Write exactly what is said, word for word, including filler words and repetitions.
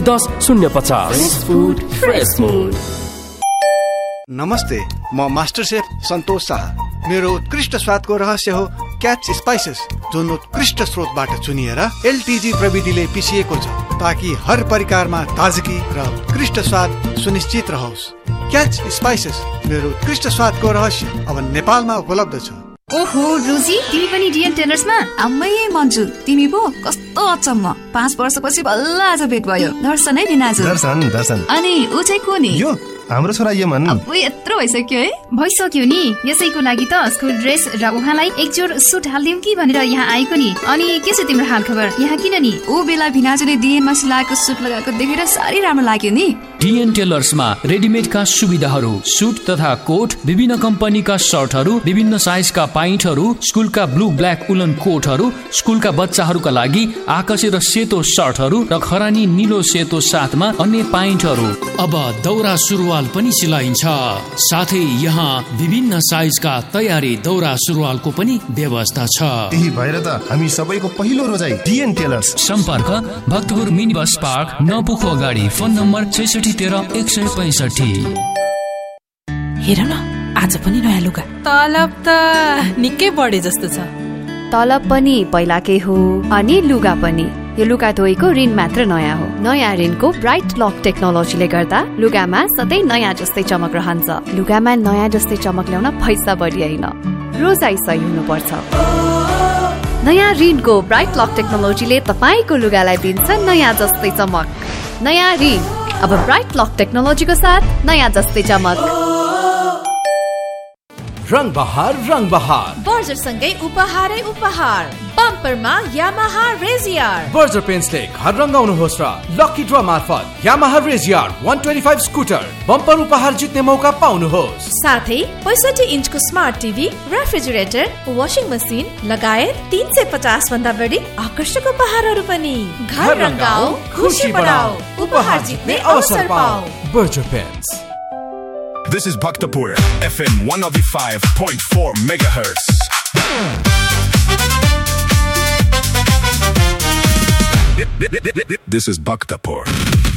दस शून्य पचास। नमस्ते, म मास्टर शेफ सन्तोष शाह। मेरो उत्कृष्ट स्वादको रहस्य हो क्याच स्पाइसेस, जुन उत्कृष्ट स्रोतबाट चुनिएर एलटीजी प्रविधिले पिसिएको छ, ताकि हर परिकारमा ताजगी र उत्कृष्ट स्वाद सुनिश्चित रहोस्। क्याच स्पाइसेस, मेरो उत्कृष्ट स्वादको रहस्य अब नेपालमा उपलब्ध छ। ओहो रुजी, तिमी पनि डिएन टेलर्समा? आम्मै मन्जु, तिमी पो कस्तो अचम्म, पाँच वर्षपछि बल्ल आज भेट भयो। दर्शन है बिनाजु। दर्शन दर्शन अनि ऊ चाहिँ को नि? यो हाम्रो छोरा यमन। अब यत्रो भइसक्यो है? भइसक्यो नि, यसैको लागि त स्कुल ड्रेस र उहाँलाई एकजोड सुट हालिदिउँ कि भनेर यहाँ आएको नि। अनि के छ तिम्रो हाल खबर? यहाँ किन नि? ऊ बेला भिनाजुले डिएनमा सिलाएको सुट लगाएको देखेर साह्रै राम्रो लाग्यो नि। डिएन टेलर्समा रेडिमेडका सुविधाहरू, सुट तथा कोट, विभिन्न कम्पनीका सर्टहरू, विभिन्न साइजका पाइन्टहरू, स्कुलका ब्लू ब्ल्याक उलन कोटहरू, स्कुलका बच्चाहरूका लागि आकाशे र सेतो सर्टहरू र खरानी निलो सेतो साथमा अन्य पाइन्टहरू। अब दौरा सुरुवाल पनि सिलाइन्छ, साथै यहाँ विभिन्न साइजका तयारी दौरा सुरुवालको पनि व्यवस्था छ। त्यही भएर त हामी सबैको पहिलो रोजाइ डिएन टेलर्स। सम्पर्क भक्तपुर मिनी बस पार्क नपुखो अगाडि। फोन नम्बर छैसठी तेह्र एक सय पैँसठी। हेर न, आज पनि नयाँ लुगा। तलब त निकै बढे जस्तो छ। तलब पनि पहिलाकै हो अनि लुगा पनि। यो लुगा धोएको ऋण मात्र नयाँ हो। नयाँ ऋणको ब्राइट लक टेक्नोलोजीले गर्दा लुगामा सधैँ नयाँ जस्तै चमक रहन्छ। लुगामा नयाँ जस्तै चमक ल्याउन पैसा बढी होइन, रोजाइ सही हुनुपर्छ। नयाँ ऋणको ब्राइट लक टेक्नोलोजीले तपाईँको लुगालाई दिन्छ नयाँ जस्तै चमक। नयाँ ऋण अब ब्राइट लक टेक्नोलोजीको साथ नयाँ जस्तै चमक। रंग बहार रंग बहार बर्जर सँगै उपहारै उपहार। बम्परमा यामाहा रेजियर। बर्जर पेन्ट्सले घर रंगाउनुहोस् र लकी ड्र मार्फत यामाहा रेजियर एक सय पच्चीस स्कुटर बम्पर उपहार जित्ने मौका पाउनुहोस्। साथै पैँसठी इन्चको smart TV, refrigerator, washing machine लगायत तीन सय पचास भन्दा बढी आकर्षक उपहारहरू पनि। घर रंगाऊ, खुशी बढाऊ, उपहार जित्ने अवसर पाऊ। Berger paints. This is Bhaktapur, F M one oh five point four megahertz. This is Bhaktapur.